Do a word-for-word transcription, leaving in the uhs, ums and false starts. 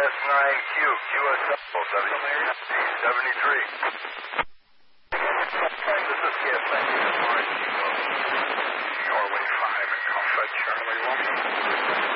S nine Q, Q S L, W seventy-three. This is K S nine Q.